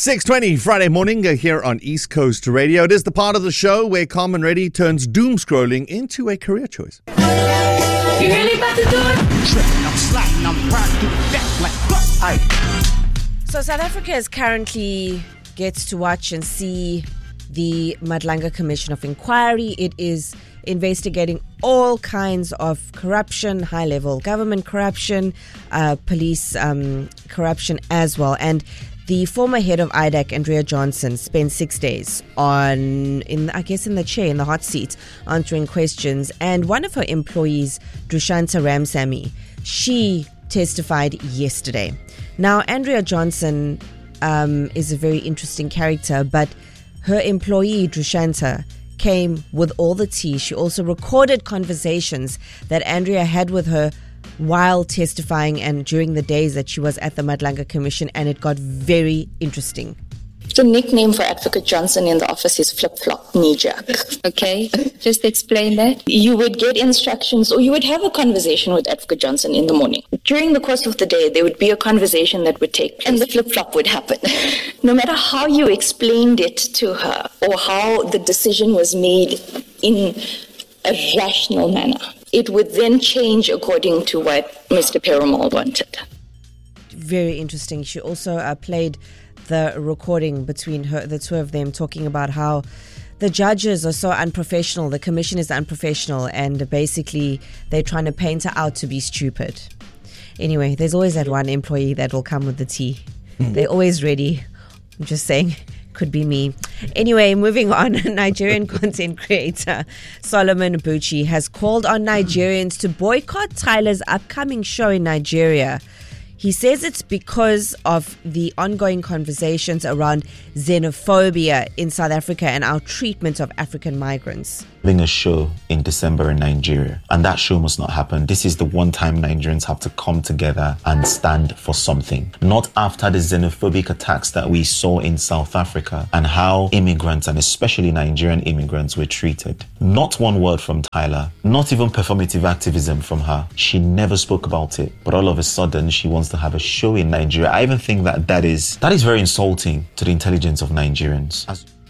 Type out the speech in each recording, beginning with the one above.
6:20 Friday morning here on East Coast Radio. It is the part of the show where Carmen Reddy turns doom scrolling into a career choice. You really about to do it? Tripping, I'm sliding, I'm riding through the back like So South Africa is currently gets to watch and see the Madlanga Commission of Inquiry. It is investigating all kinds of corruption, high-level government corruption, police corruption as well. And the former head of IDAC, Andrea Johnson, spent 6 days in the chair, in the hot seat, answering questions. And one of her employees, Drushanta Ramsamy, she testified yesterday. Now, Andrea Johnson is a very interesting character, but her employee, Drushanta, came with all the tea. She also recorded conversations that Andrea had with her while testifying and during the days that she was at the Madlanga Commission, and it got very interesting. The nickname for Advocate Johnson in the office is flip-flop, knee-jerk. Okay, just explain that. You would get instructions, or you would have a conversation with Advocate Johnson in the morning. During the course of the day, there would be a conversation that would take place, and the flip-flop would happen. No matter how you explained it to her, or how the decision was made in a rational manner, it would then change according to what Mr. Perumal wanted. Very interesting. She also played the recording between the two of them, talking about how the judges are so unprofessional, the commission is unprofessional, and basically they're trying to paint her out to be stupid. Anyway, there's always that one employee that will come with the tea. They're always ready. I'm just saying, could be me. Anyway, moving on. Nigerian content creator Solomon Bucci has called on Nigerians to boycott Tyler's upcoming show in Nigeria. He says it's because of the ongoing conversations around xenophobia in South Africa and our treatment of African migrants. Having a show in December in Nigeria, and that show must not happen. This is the one time Nigerians have to come together and stand for something. Not after the xenophobic attacks that we saw in South Africa and how immigrants, and especially Nigerian immigrants, were treated. Not one word from Tyler, not even performative activism from her. She never spoke about it, but all of a sudden she wants to have a show in Nigeria. I even think that is very insulting to the intelligence of Nigerians.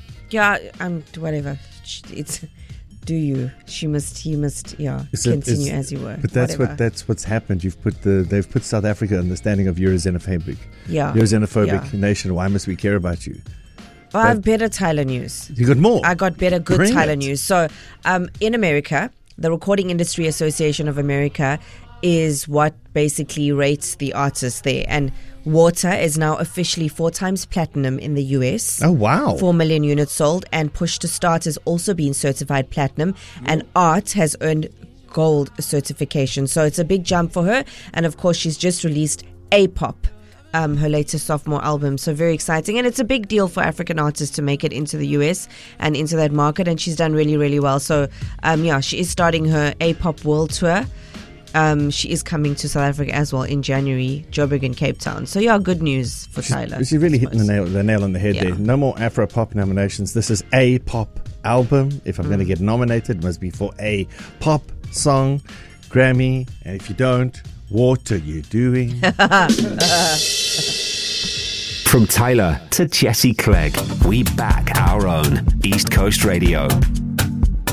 Whatever. It's... Do you? He must continue as you were. But that's what's happened. They've put South Africa in the standing of you're a xenophobic. Yeah. You're a xenophobic nation. Why must we care about you? I have better Tyler news. You got more? I got better good Tyler news. So in America, the Recording Industry Association of America is what basically rates the artists there. And Water is now officially 4 times platinum in the US. Oh, wow. 4 million units sold. And Push to Start has also been certified platinum. And Art has earned gold certification. So it's a big jump for her. And of course, she's just released A-Pop, her latest sophomore album. So very exciting. And it's a big deal for African artists to make it into the US and into that market. And she's done really, really well. So, she is starting her A-Pop World Tour. She is coming to South Africa as well in January, Joburg and Cape Town. So good news for Tyler. She's really hitting the nail on the head there. No more Afro pop nominations. This is a pop album. If I'm going to get nominated, it must be for a pop song, Grammy. And if you don't, what are you doing? From Tyler to Jesse Clegg, we back our own East Coast Radio.